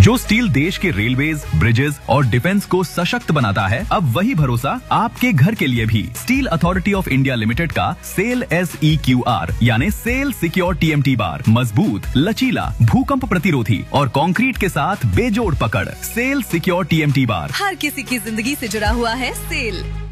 जो स्टील देश के रेलवेज, ब्रिजेस और डिफेंस को सशक्त बनाता है, अब वही भरोसा आपके घर के लिए भी। Steel authority of India limited का सेल SEQR यानी सेल सिक्योर TMT बार मजबूत, लचीला, भूकंप प्रतिरोधी और कंक्रीट के साथ बेजोड़ पकड़। सेल सिक्योर TMT बार हर किसी की जिंदगी से जुड़ा हुआ है सेल।